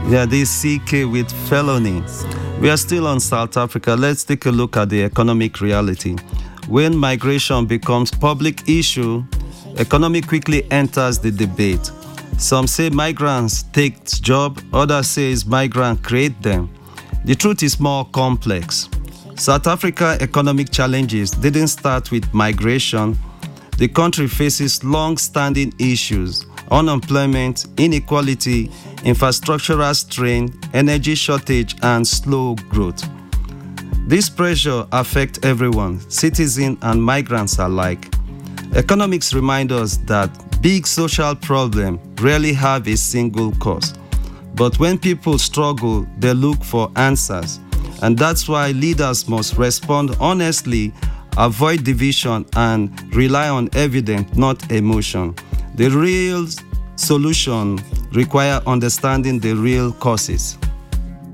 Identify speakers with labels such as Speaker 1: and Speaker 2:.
Speaker 1: Yeah, this CK with felony. We are still on South Africa. Let's take a look at the economic reality. When migration becomes public issue, economy quickly enters the debate. Some say migrants take jobs, others say migrants create them. The truth is more complex. South Africa economic challenges didn't start with migration. The country faces long-standing issues: unemployment, inequality, infrastructural strain, energy shortage, and slow growth. This pressure affects everyone, citizens and migrants alike. Economics remind us that big social problems rarely have a single cause. But when people struggle, they look for answers. And that's why leaders must respond honestly, avoid division, and rely on evidence, not emotion. The real solution requires understanding the real causes.